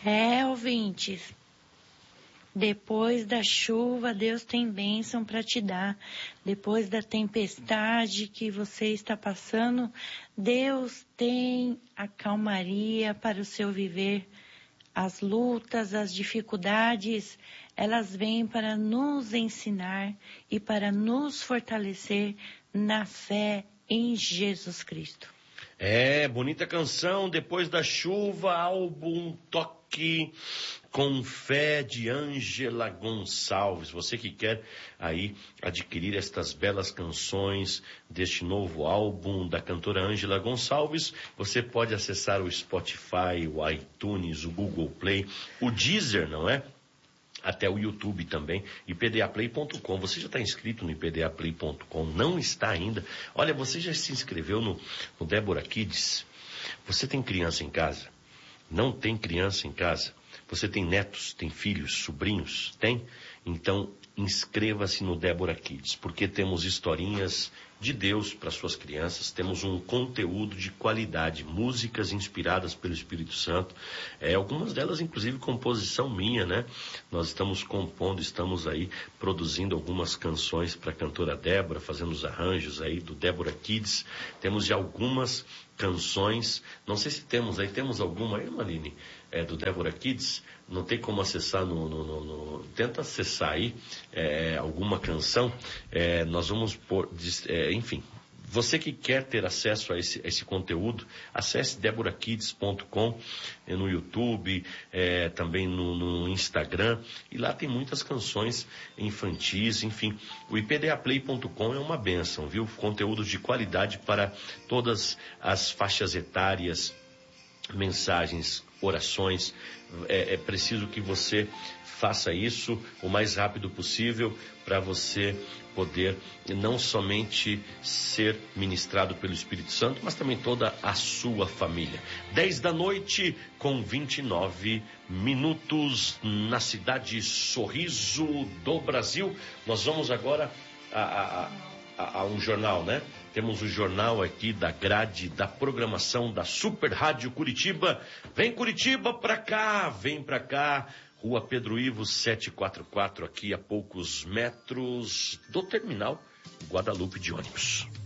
Ouvintes, depois da chuva, Deus tem bênção para te dar. Depois da tempestade que você está passando, Deus tem a calmaria para o seu viver. As lutas, as dificuldades, elas vêm para nos ensinar e para nos fortalecer na fé em Jesus Cristo. Bonita canção, Depois da Chuva, álbum Toque com Fé, de Ângela Gonçalves. Você que quer aí adquirir estas belas canções deste novo álbum da cantora Ângela Gonçalves, você pode acessar o Spotify, o iTunes, o Google Play, o Deezer, não é? Até o YouTube também, ipdaplay.com. Você já está inscrito no ipdaplay.com? Não está ainda? Olha, você já se inscreveu no Débora Kids? Você tem criança em casa? Não tem criança em casa? Você tem netos, tem filhos, sobrinhos? Tem? Então, inscreva-se no Débora Kids, porque temos historinhas de Deus para suas crianças, temos um conteúdo de qualidade, músicas inspiradas pelo Espírito Santo, algumas delas inclusive composição minha, né? Nós estamos compondo, estamos aí produzindo algumas canções para a cantora Débora, fazendo os arranjos aí do Débora Kids, temos já algumas canções, não sei se temos alguma aí, Maline, do Débora Kids, não tem como acessar tenta acessar aí, alguma canção, nós vamos pôr, enfim, você que quer ter acesso a esse conteúdo, acesse deborakids.com, no YouTube, também no Instagram, e lá tem muitas canções infantis, enfim, o ipdaplay.com é uma bênção, viu? Conteúdos de qualidade para todas as faixas etárias, mensagens, orações. É preciso que você faça isso o mais rápido possível para você poder não somente ser ministrado pelo Espírito Santo, mas também toda a sua família. 10:29 na cidade Sorriso do Brasil. Nós vamos agora a um jornal, né? Temos o jornal aqui da grade da programação da Super Rádio Curitiba. Vem Curitiba pra cá, vem pra cá. Rua Pedro Ivo 744, aqui a poucos metros do terminal Guadalupe de ônibus.